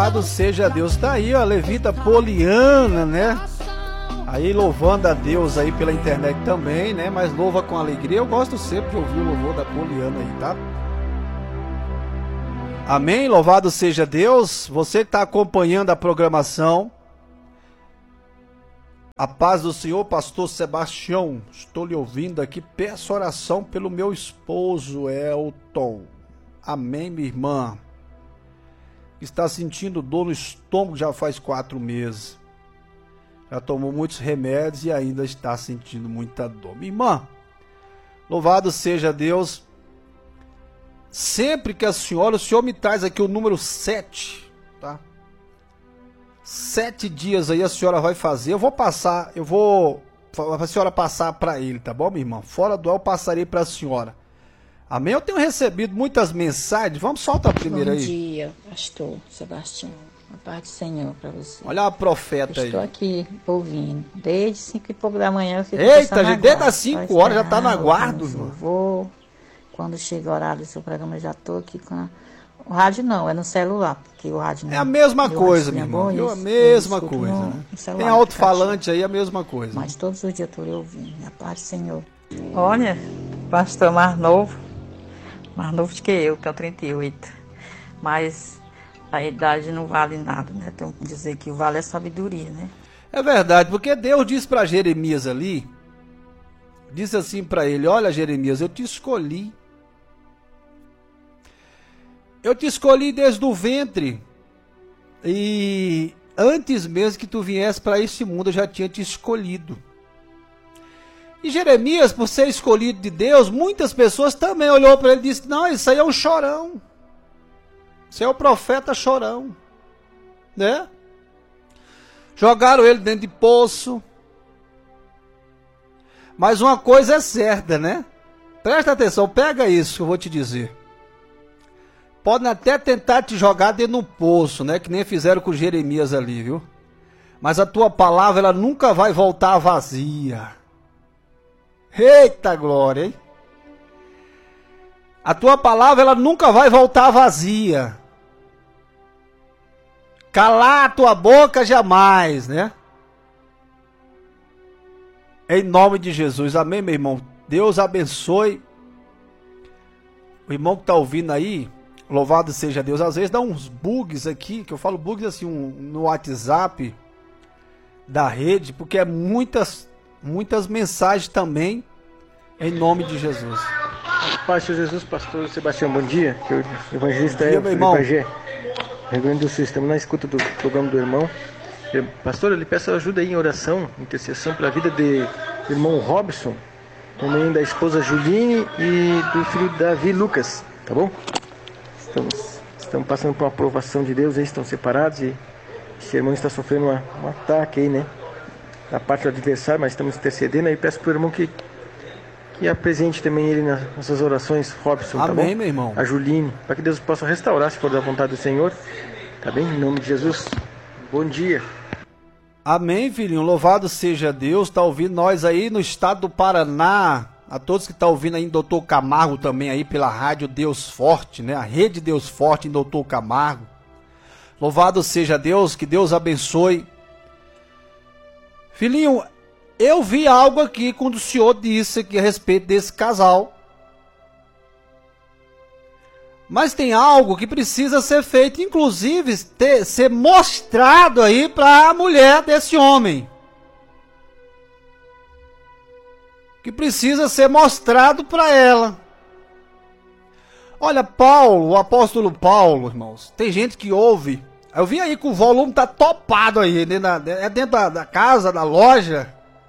Louvado seja Deus. Tá aí, ó, a levita Poliana, né? Aí louvando a Deus aí pela internet também, né? Mas louva com alegria. Eu gosto sempre de ouvir o louvor da Poliana aí, tá? Amém? Louvado seja Deus. Você que está acompanhando a programação. A paz do Senhor, pastor Sebastião. Estou lhe ouvindo aqui. Peço oração pelo meu esposo, Elton. Amém, minha irmã. Está sentindo dor no estômago já faz 4 meses. Já tomou muitos remédios e ainda está sentindo muita dor. Minha irmã, louvado seja Deus. Sempre que o Senhor me traz aqui o número 7, tá? 7 dias aí a senhora vai fazer. Eu vou a senhora passar para ele, tá bom, minha irmã? Fora do ar eu passarei para a senhora. Amém? Eu tenho recebido muitas mensagens. Vamos soltar a primeira aí. Bom dia, pastor Sebastião. A paz do Senhor para você. Olha a profeta aí. Estou aqui ouvindo. Desde 5 e pouco da manhã eu fico Eita, gente, desde as 5 horas já está na guarda. Vou. Quando chega o horário do seu programa, eu já estou aqui com o rádio não, é no celular, porque o rádio não... É a mesma coisa, minha irmã. É a mesma coisa, né? Tem alto-falante aí, a mesma coisa. Mas todos os dias eu estou ouvindo. A paz do Senhor. Olha, pastor mais novo do que eu tenho 38. Mas a idade não vale nada, né? Tem que dizer que o vale é sabedoria, né? É verdade, porque Deus disse para Jeremias ali, disse assim para ele: olha, Jeremias, eu te escolhi. Eu te escolhi desde o ventre. E antes mesmo que tu viesse para este mundo, eu já tinha te escolhido. E Jeremias, por ser escolhido de Deus, muitas pessoas também olhou para ele e disse: não, isso aí é um chorão. Isso é o profeta chorão. Né? Jogaram ele dentro de poço. Mas uma coisa é certa, né? Presta atenção, pega isso que eu vou te dizer. Podem até tentar te jogar dentro de um poço, né? Que nem fizeram com Jeremias ali, viu? Mas a tua palavra, ela nunca vai voltar vazia. Eita glória, hein? A tua palavra, ela nunca vai voltar vazia. Calar a tua boca jamais, né? Em nome de Jesus, amém, meu irmão? Deus abençoe. O irmão que está ouvindo aí, louvado seja Deus. Às vezes dá uns bugs aqui, que eu falo bugs assim no WhatsApp da rede, porque é muitas mensagens também, em nome de Jesus. Paz de Jesus, pastor Sebastião, bom dia. O evangelista é o Pajé, Rio Grande do Sul. Estamos na escuta do programa do irmão. Pastor, eu lhe peço ajuda aí em oração, intercessão pela vida do irmão Robson, também da esposa Juline e do filho Davi Lucas, tá bom? Estamos passando por uma aprovação de Deus, eles estão separados e esse irmão está sofrendo um ataque aí, né? Da parte do adversário, mas estamos intercedendo aí. Peço para o irmão que apresente também ele nas suas orações, Robson, tá bom? Amém, meu irmão. A Juline, para que Deus possa restaurar, se for da vontade do Senhor, tá bem? Em nome de Jesus, bom dia. Amém, filhinho, louvado seja Deus. Tá ouvindo nós aí no estado do Paraná. A todos que estão ouvindo aí em Doutor Camargo também aí pela rádio Deus Forte, né? A rede Deus Forte em Doutor Camargo. Louvado seja Deus, que Deus abençoe. Filhinho, eu vi algo aqui quando o senhor disse aqui a respeito desse casal. Mas tem algo que precisa ser feito, inclusive ser mostrado aí para a mulher desse homem. Que precisa ser mostrado para ela. Olha, Paulo, o apóstolo Paulo, irmãos, tem gente que ouve. Eu vi aí que o volume tá topado aí, dentro da casa, da loja.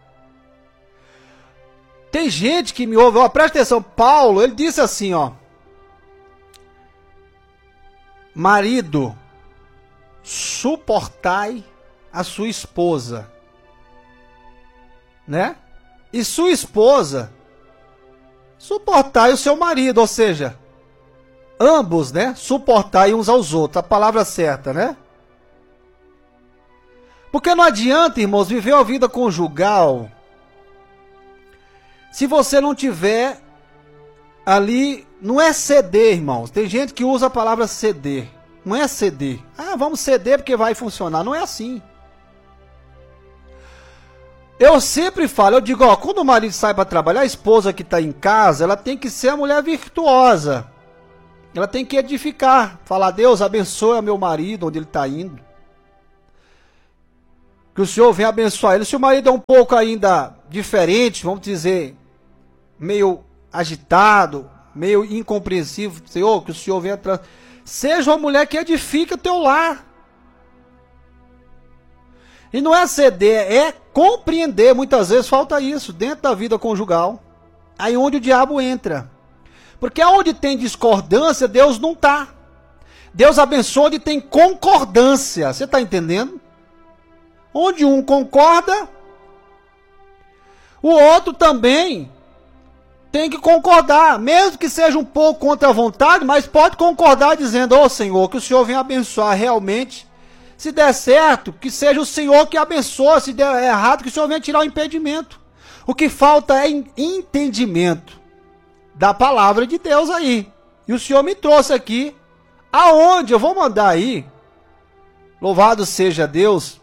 Tem gente que me ouve, ó, presta atenção, Paulo, ele disse assim, ó: marido, suportai a sua esposa, né? E sua esposa, suportai o seu marido, ou seja, ambos, né? Suportai uns aos outros, a palavra certa, né? Porque não adianta, irmãos, viver uma vida conjugal se você não tiver ali, não é ceder, irmãos. Tem gente que usa a palavra ceder, Não é ceder. Ah, vamos ceder porque vai funcionar. Não é assim. Eu sempre falo, eu digo, ó, quando o marido sai para trabalhar, a esposa que está em casa, ela tem que ser a mulher virtuosa. Ela tem que edificar. Falar, Deus abençoe meu marido, onde ele está indo. Que o Senhor venha abençoar ele. Se o marido é um pouco ainda diferente, vamos dizer, meio agitado, meio incompreensível, Senhor, que o Senhor venha... Seja uma mulher que edifica o teu lar. E não é ceder, é compreender. Muitas vezes falta isso dentro da vida conjugal. Aí onde o diabo entra. Porque onde tem discordância, Deus não está. Deus abençoa onde tem concordância. Você está entendendo? Onde um concorda, o outro também tem que concordar. Mesmo que seja um pouco contra a vontade, mas pode concordar dizendo, ô Senhor, que o Senhor venha abençoar realmente. Se der certo, que seja o Senhor que abençoe. Se der errado, que o Senhor venha tirar o impedimento. O que falta é entendimento da palavra de Deus aí. E o Senhor me trouxe aqui, aonde eu vou mandar aí, louvado seja Deus,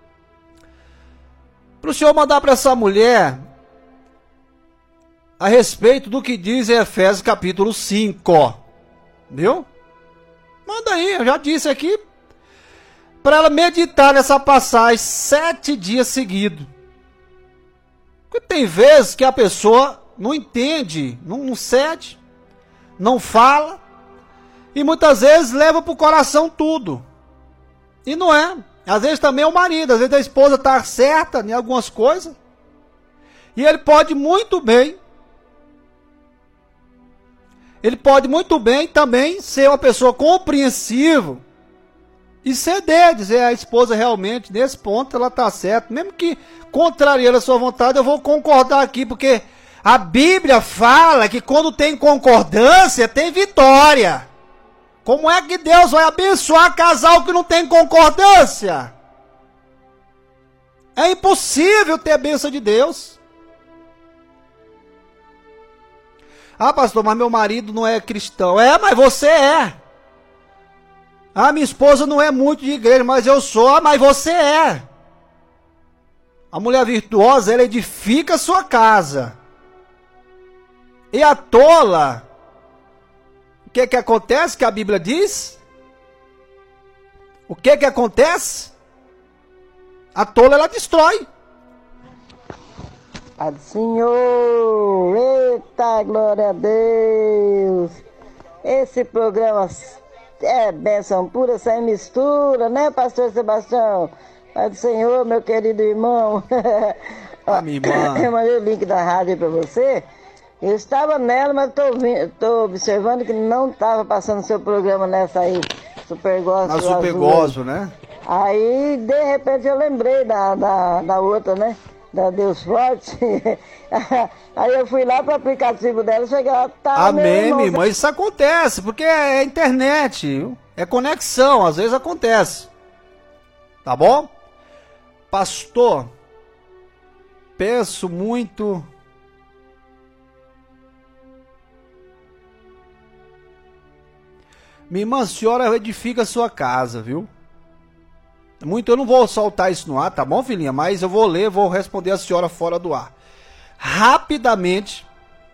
para o Senhor mandar para essa mulher a respeito do que diz em Efésios capítulo 5. Viu? Manda aí, eu já disse aqui, para ela meditar nessa passagem 7 dias seguidos. Porque tem vezes que a pessoa não entende, não cede, não fala, e muitas vezes leva para o coração tudo. E não é. Às vezes também é o marido, às vezes a esposa está certa em algumas coisas, e ele pode muito bem também ser uma pessoa compreensiva e ceder, dizer a esposa realmente, nesse ponto ela está certa, mesmo que contrariando a sua vontade, eu vou concordar aqui, porque a Bíblia fala que quando tem concordância, tem vitória. Como é que Deus vai abençoar casal que não tem concordância? É impossível ter a bênção de Deus. Ah, pastor, mas meu marido não é cristão. É, mas você é. Ah, minha esposa não é muito de igreja, mas eu sou. Ah, mas você é. A mulher virtuosa, ela edifica a sua casa. E a tola, o que acontece que a Bíblia diz? O que acontece? A tola, ela destrói. Pai do Senhor, eita, glória a Deus. Esse programa é bênção pura, sem mistura, né, pastor Sebastião? Pai do Senhor, meu querido irmão. Minha irmã. Eu mandei o link da rádio para você. Eu estava nela, mas estou observando que não estava passando seu programa nessa aí, Super Gospel. Na Super Gospel, né? Aí, de repente, eu lembrei da outra, né? Da Deus Forte. Aí eu fui lá para o aplicativo dela, cheguei lá, tá... Amém, minha irmã, isso acontece, porque é internet, é conexão, às vezes acontece. Tá bom? Pastor, peço muito... Minha irmã, a senhora edifica a sua casa, viu? Muito, eu não vou soltar isso no ar, tá bom, filhinha? Mas eu vou ler, vou responder a senhora fora do ar. Rapidamente,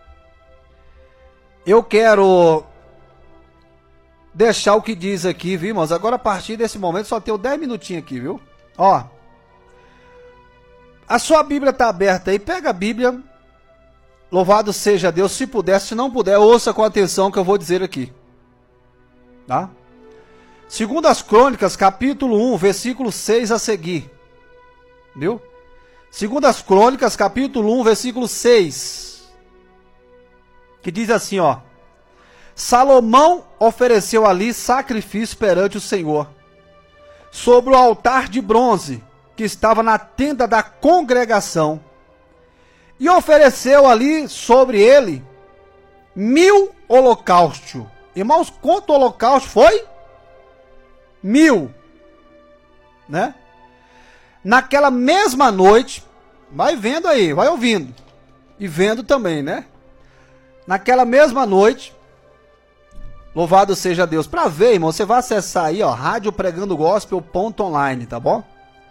eu quero deixar o que diz aqui, viu, irmãos? Agora, a partir desse momento, só tenho 10 minutinhos aqui, viu? Ó, a sua Bíblia tá aberta aí, pega a Bíblia, louvado seja Deus, se puder, se não puder, ouça com atenção o que eu vou dizer aqui. Tá? Segundo as Crônicas, capítulo 1, versículo 6 a seguir. Viu? Segundo as Crônicas, capítulo 1, versículo 6. Que diz assim, ó. Salomão ofereceu ali sacrifício perante o Senhor, sobre o altar de bronze, que estava na tenda da congregação. E ofereceu ali sobre ele 1000 holocaustos. Irmãos, quanto holocausto foi? 1000. Né? Naquela mesma noite, vai vendo aí, vai ouvindo. E vendo também, né? Naquela mesma noite, Louvado seja Deus. Para ver, irmão, você vai acessar aí, ó, radiopregandogospel.online, tá bom?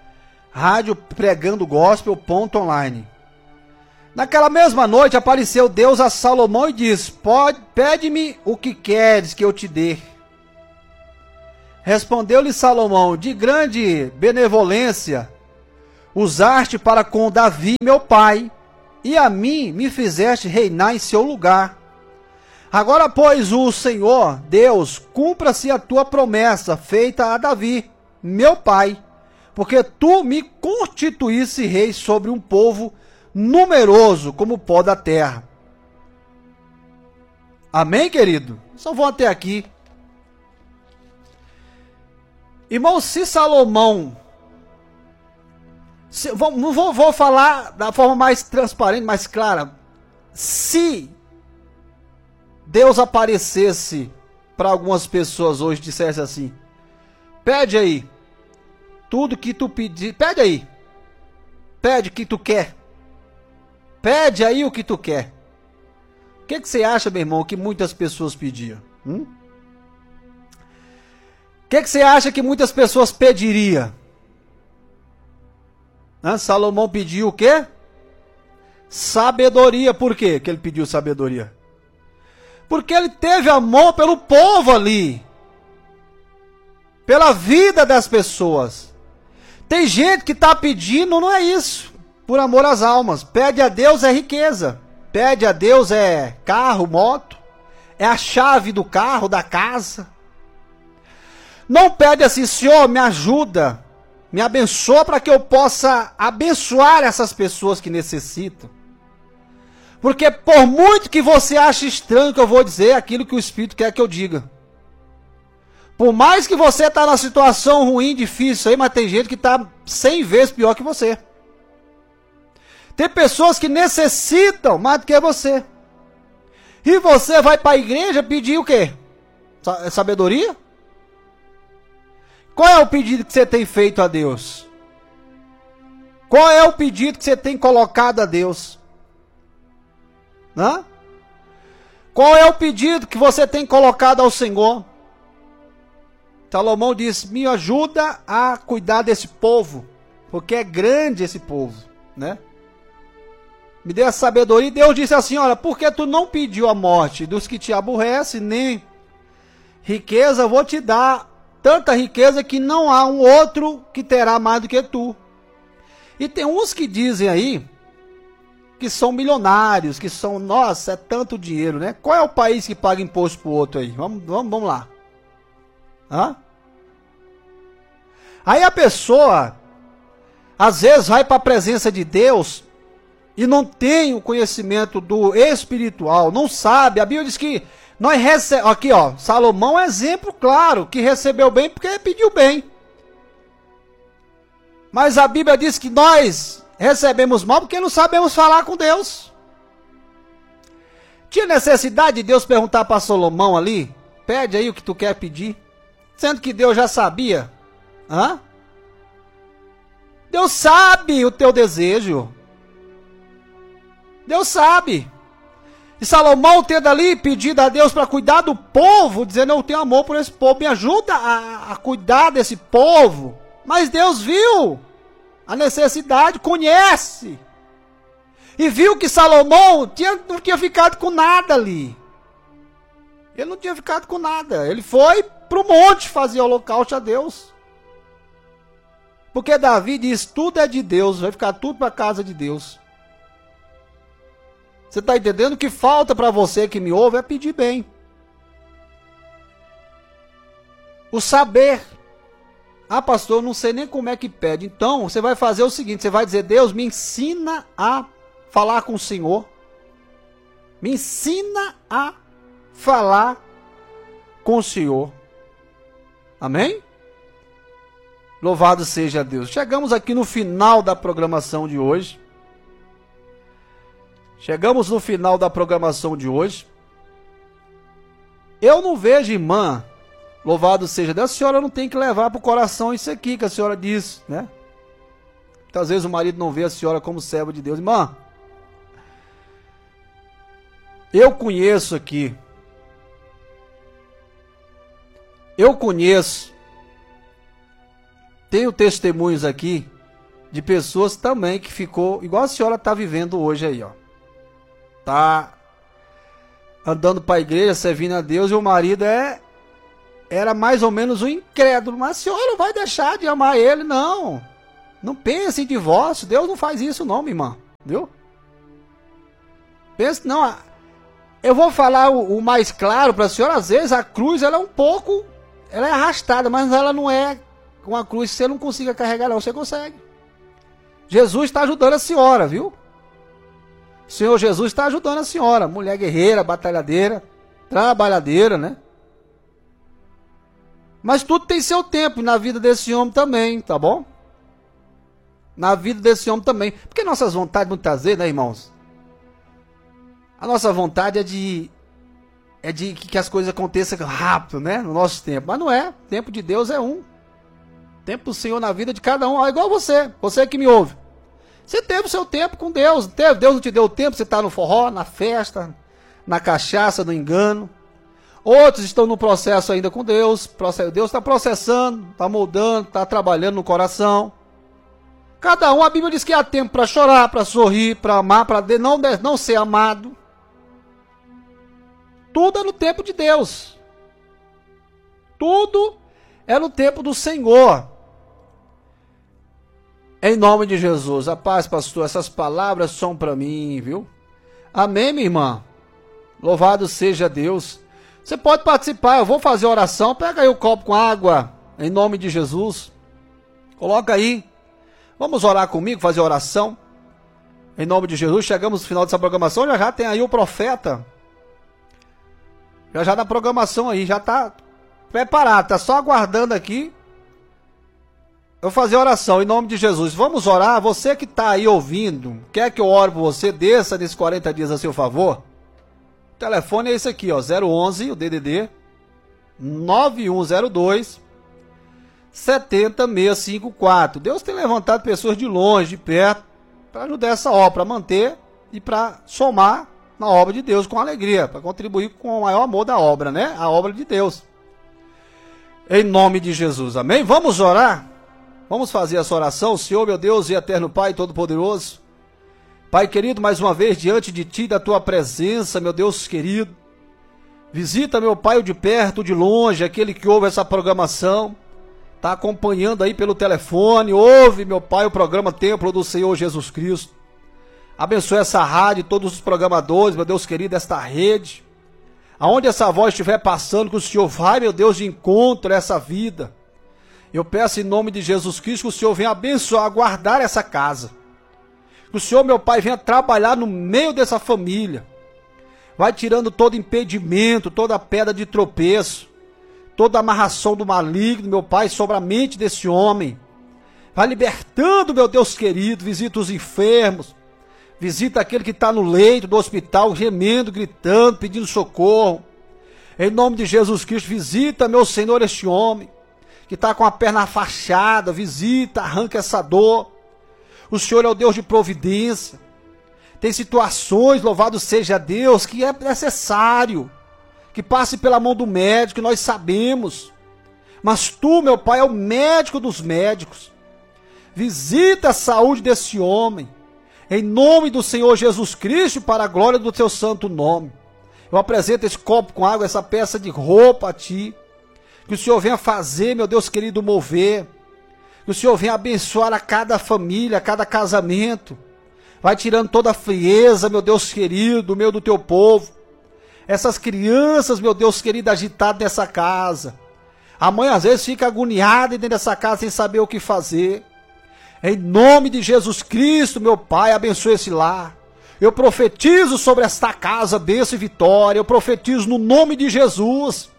radiopregandogospel.online. Naquela mesma noite apareceu Deus a Salomão e disse: pede-me o que queres que eu te dê. Respondeu-lhe Salomão: de grande benevolência usaste para com Davi meu pai, e a mim me fizeste reinar em seu lugar. Agora, pois, o Senhor, Deus, cumpra-se a tua promessa feita a Davi, meu pai, porque tu me constituísse rei sobre um povo numeroso como o pó da terra. Amém, querido? Só vou até aqui. Irmão, se Salomão... Vou falar da forma mais transparente, mais clara. Se Deus aparecesse para algumas pessoas hoje e dissesse assim: pede aí tudo que tu pedir, pede aí, pede o que tu quer, pede aí o que tu quer. O que você acha, meu irmão, que muitas pessoas pediam? O que você acha que muitas pessoas pediriam? Salomão pediu o quê? Sabedoria. Por quê que ele pediu sabedoria? Porque ele teve amor pelo povo ali, pela vida das pessoas. Tem gente que está pedindo, não é isso, por amor às almas. Pede a Deus é riqueza, pede a Deus é carro, moto, é a chave do carro, da casa. Não pede assim: Senhor, me ajuda, me abençoa para que eu possa abençoar essas pessoas que necessitam. Porque por muito que você ache estranho que eu vou dizer aquilo que o Espírito quer que eu diga. Por mais que você está na situação ruim, difícil aí, mas tem gente que está 100 vezes pior que você. Tem pessoas que necessitam mais do que você. E você vai para a igreja pedir o quê? Sabedoria? Qual é o pedido que você tem feito a Deus? Qual é o pedido que você tem colocado a Deus? Qual é o pedido que você tem colocado ao Senhor? Salomão disse: me ajuda a cuidar desse povo, porque é grande esse povo, né? Me dê a sabedoria. E Deus disse assim: olha, porque tu não pediu a morte dos que te aborrecem, nem riqueza, eu vou te dar tanta riqueza que não há um outro que terá mais do que tu. E tem uns que dizem aí que são milionários, que são, nossa, é tanto dinheiro, né? Qual é o país que paga imposto pro outro aí? Vamos lá. Aí a pessoa, às vezes, vai para a presença de Deus e não tem o conhecimento do espiritual, não sabe. A Bíblia diz que nós recebemos, aqui ó, Salomão é exemplo claro, que recebeu bem porque pediu bem. Mas a Bíblia diz que nós recebemos mal porque não sabemos falar com Deus. Tinha necessidade de Deus perguntar para Salomão ali: pede aí o que tu quer pedir, sendo que Deus já sabia. Deus sabe o teu desejo. Deus sabe. E Salomão tendo ali pedido a Deus para cuidar do povo, dizendo: eu tenho amor por esse povo, me ajuda a cuidar desse povo. Mas Deus viu a necessidade, conhece. E viu que Salomão não tinha ficado com nada ali. Ele não tinha ficado com nada. Ele foi para o monte fazer holocausto a Deus. Porque Davi diz: tudo é de Deus, vai ficar tudo para a casa de Deus. Você está entendendo? O que falta para você que me ouve é pedir bem. O saber. Pastor, eu não sei nem como é que pede. Então, você vai fazer o seguinte, você vai dizer: Deus, me ensina a falar com o Senhor. Me ensina a falar com o Senhor. Amém? Louvado seja Deus. Chegamos aqui no final da programação de hoje. Chegamos no final da programação de hoje. Eu não vejo, irmã, louvado seja Deus, a senhora não tem que levar para o coração isso aqui que a senhora diz, né? Muitas vezes o marido não vê a senhora como serva de Deus. Irmã, eu conheço aqui Eu conheço, tenho testemunhos aqui de pessoas também que ficou igual a senhora está vivendo hoje aí, ó. Tá andando para a igreja, servindo a Deus, e o marido era mais ou menos um incrédulo. Mas a senhora não vai deixar de amar ele, não. Não pense em divórcio. Deus não faz isso não, minha irmã. Viu? Pense, não. Eu vou falar o mais claro para a senhora. Às vezes a cruz, ela é um pouco... Ela é arrastada, mas ela não é uma cruz que você não consiga carregar, não. Você consegue. Jesus está ajudando a senhora, viu? O Senhor Jesus está ajudando a senhora. Mulher guerreira, batalhadeira, trabalhadeira, né? Mas tudo tem seu tempo na vida desse homem também, tá bom? Na vida desse homem também. Porque nossas vontades, muitas vezes, né, irmãos? A nossa vontade é de que as coisas aconteçam rápido, né? No nosso tempo. Mas não é. O tempo de Deus é um. O tempo do Senhor na vida de cada um. É igual você. Você que me ouve. Você teve o seu tempo com Deus. Deus não te deu o tempo. Você está no forró, na festa, na cachaça, no engano. Outros estão no processo ainda com Deus. Deus está processando, está moldando, está trabalhando no coração. Cada um, a Bíblia diz que há tempo para chorar, para sorrir, para amar, para não ser amado. Tudo é no tempo de Deus. Tudo é no tempo do Senhor. Em nome de Jesus. A paz, pastor. Essas palavras são para mim, viu? Amém, minha irmã? Louvado seja Deus. Você pode participar. Eu vou fazer oração. Pega aí o copo com água. Em nome de Jesus. Coloca aí. Vamos orar comigo, fazer oração. Em nome de Jesus. Chegamos no final dessa programação. Já tem aí o profeta. Já na programação aí. Já está preparado. Está só aguardando aqui. Eu vou fazer oração em nome de Jesus. Vamos orar. Você que está aí ouvindo, quer que eu ore por você, desça nesses 40 dias a seu favor. O telefone é esse aqui, ó, 011, o DDD 9102 70654. Deus tem levantado pessoas de longe, de perto, para ajudar essa obra, para manter e para somar na obra de Deus com alegria, para contribuir com o maior amor da obra, né? A obra de Deus. Em nome de Jesus, amém? Vamos orar? Vamos fazer essa oração. Senhor, meu Deus e eterno Pai Todo-Poderoso. Pai querido, mais uma vez diante de Ti, da Tua presença, meu Deus querido. Visita, meu Pai, o de perto, o de longe, aquele que ouve essa programação. Está acompanhando aí pelo telefone. Ouve, meu Pai, o programa Templo do Senhor Jesus Cristo. Abençoe essa rádio, todos os programadores, meu Deus querido, esta rede. Aonde essa voz estiver passando, que o Senhor vai, meu Deus, de encontro a essa vida. Eu peço em nome de Jesus Cristo que o Senhor venha abençoar, guardar essa casa. Que o Senhor, meu Pai, venha trabalhar no meio dessa família. Vai tirando todo impedimento, toda pedra de tropeço, toda amarração do maligno, meu Pai, sobre a mente desse homem. Vai libertando, meu Deus querido, visita os enfermos. Visita aquele que está no leito do hospital, gemendo, gritando, pedindo socorro. Em nome de Jesus Cristo, visita, meu Senhor, este homem que está com a perna fachada, visita, arranca essa dor. O Senhor é o Deus de providência. Tem situações, louvado seja Deus, que é necessário que passe pela mão do médico, nós sabemos. Mas Tu, meu Pai, é o médico dos médicos. Visita a saúde desse homem, em nome do Senhor Jesus Cristo, para a glória do Teu santo nome. Eu apresento esse copo com água, essa peça de roupa a Ti. Que o Senhor venha fazer, meu Deus querido, mover. Que o Senhor venha abençoar a cada família, a cada casamento. Vai tirando toda a frieza, meu Deus querido, do meio do Teu povo. Essas crianças, meu Deus querido, agitadas nessa casa. A mãe às vezes fica agoniada dentro dessa casa sem saber o que fazer. Em nome de Jesus Cristo, meu Pai, abençoe esse lar. Eu profetizo sobre esta casa, bênção e vitória. Eu profetizo no nome de Jesus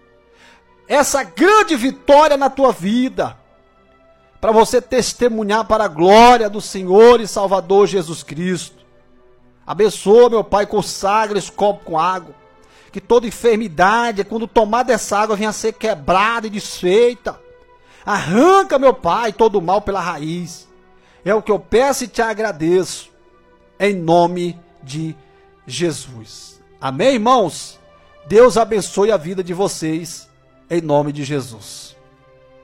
essa grande vitória na tua vida, para você testemunhar para a glória do Senhor e Salvador Jesus Cristo. Abençoa, meu Pai, consagra esse copo com água, que toda enfermidade, quando tomar dessa água, venha a ser quebrada e desfeita. Arranca, meu Pai, todo o mal pela raiz. É o que eu peço e te agradeço, em nome de Jesus. Amém, irmãos? Deus abençoe a vida de vocês, em nome de Jesus.